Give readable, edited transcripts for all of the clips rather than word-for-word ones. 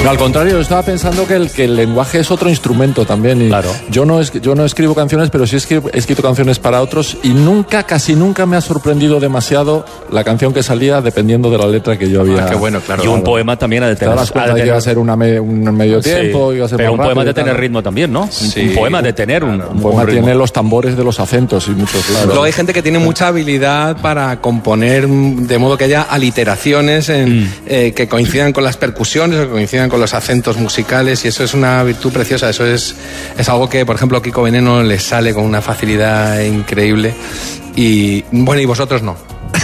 No, al contrario, estaba pensando que el lenguaje es otro instrumento también. Y claro. Yo no escribo canciones, pero sí he escrito canciones para otros y casi nunca me ha sorprendido demasiado la canción que salía dependiendo de la letra que yo había. Qué bueno, claro. Y un poema también ha de tener. Que iba a ser un medio tiempo, sí, iba a ser pero un poema rápido, de tener ritmo también, ¿no? Sí. Un poema de tener un poema ritmo. tiene los tambores de los acentos y muchos, claro. Luego hay gente que tiene mucha habilidad para componer de modo que haya aliteraciones que coincidan con las percusiones o que coincidan con los acentos musicales, y eso es una virtud preciosa. Eso es algo que, por ejemplo, a Kiko Veneno le sale con una facilidad increíble. Y bueno, y vosotros no.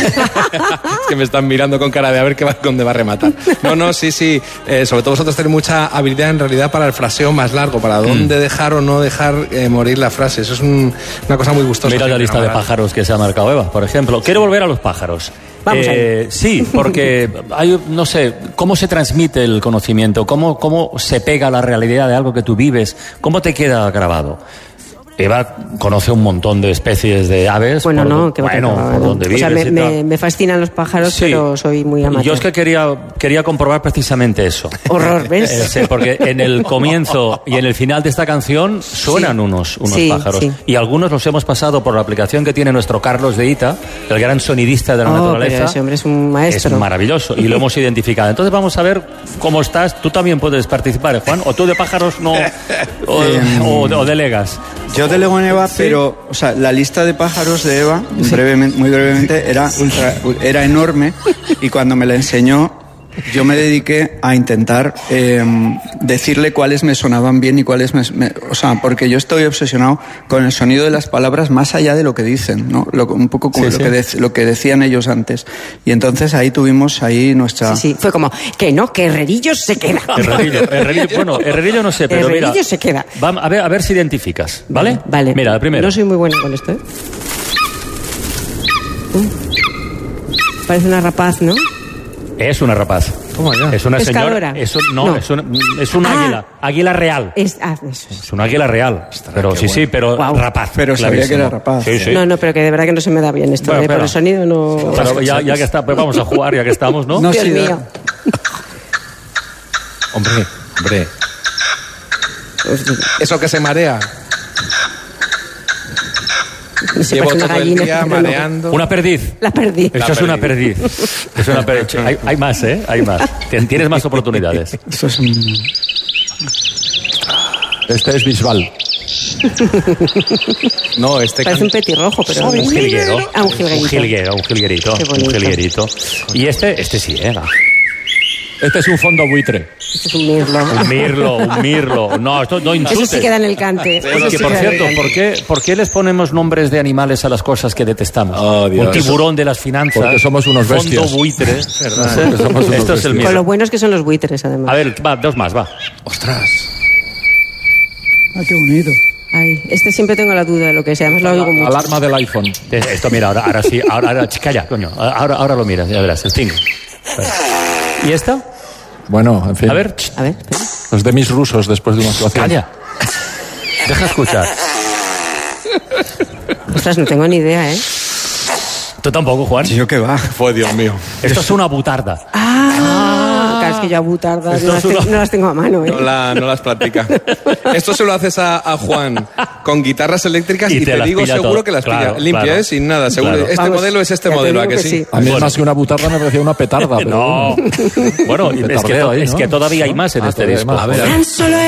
Es que me están mirando con cara de a ver dónde va a rematar. No, sí. Sobre todo vosotros tenéis mucha habilidad en realidad para el fraseo más largo, para dónde dejar o no dejar morir la frase. Eso es una cosa muy gustosa. Mira la lista de pájaros que se ha marcado Eva, por ejemplo. Quiero volver a los pájaros. Vamos sí, porque no sé, ¿cómo se transmite el conocimiento? ¿Cómo se pega a la realidad de algo que tú vives? ¿Cómo te queda grabado? Eva conoce un montón de especies de aves. Bueno, por donde vives. O sea, me fascinan los pájaros, sí, pero soy muy amateur. Yo es que quería comprobar precisamente eso. Horror, ¿ves? Porque en el comienzo y en el final de esta canción suenan unos pájaros. Sí. Y algunos los hemos pasado por la aplicación que tiene nuestro Carlos de Ita, el gran sonidista de la naturaleza. Pero ese hombre es un maestro. Es maravilloso y lo hemos identificado. Entonces vamos a ver cómo estás. Tú también puedes participar, Juan. O tú de pájaros no. O delegas. Yo delego en Eva, pero o sea, la lista de pájaros de Eva, muy brevemente, era enorme, y cuando me la enseñó, yo me dediqué a intentar decirle cuáles me sonaban bien y cuáles o sea, porque yo estoy obsesionado con el sonido de las palabras más allá de lo que dicen, ¿no? Un poco como lo que decían ellos antes. Y entonces ahí tuvimos nuestra... Sí, fue como, que Herrerillo se queda. Herrerillo no sé, pero Herrerillo mira... se queda. A ver si identificas, ¿vale? Vale. Mira, la primera. No soy muy buena con esto, ¿eh? Parece una rapaz, ¿no? Es una rapaz. Toma ya. Es una pescadora. señora. Es un águila. Águila real. Eso Es una águila real. Pero pero rapaz. Pero sabía que era rapaz. Sí. No, pero que de verdad que no se me da bien esto. Por el sonido no. Pero ya que está, pues vamos a jugar, ya que estamos, ¿no? Dios mío. Hombre. Eso que se marea. Llevo todo el día mareando. Una perdiz. La perdiz. Esto es una perdiz. Es una perdiz. Hay más, ¿eh? Hay más. Tienes más oportunidades. Eso es Este es Bisbal. No, parece un petirrojo, pero... Un jilguero. Un jilguerito. Un jilguerito. Un jilguerito. Y este sí era. Este es un fondo buitre. Este es un mirlo. Un mirlo. No, esto no insultes. Eso sí queda en el cante. Oye, por cierto, ¿por qué les ponemos nombres de animales a las cosas que detestamos? Oh, Dios. Un tiburón de las finanzas. Porque somos unos bestias. Fondo buitre. Somos unos Esto es el bestias. mirlo. Con lo buenos que son los buitres, además. A ver, dos más, va. Ostras. Ah, qué bonito. Ay, este siempre tengo la duda de lo que sea, además lo oigo mucho. Alarma del iPhone. Esto, mira, ahora sí. Ahora, calla, coño. Ahora lo miras, ya verás, el 5. ¿Y esta? Bueno, en fin. A ver. Los de mis rusos después de una actuación. Calla. Deja escuchar. Ostras, no tengo ni idea, ¿eh? Tú tampoco, Juan. ¿Yo qué va? Fue Dios mío. Esto es una butarda. Claro, es que yo a butardas no las tengo a mano, ¿eh? No las practica. Esto se lo haces a Juan con guitarras eléctricas y te digo seguro todo. que las pilla Claro, limpia, claro. sin nada, seguro. Claro. Este modelo es este modelo, ¿a que sí? A mí más que una butarda me parecía una petarda. Pero No. Bueno, es que todavía hay más en este disco. A ver. Tan solo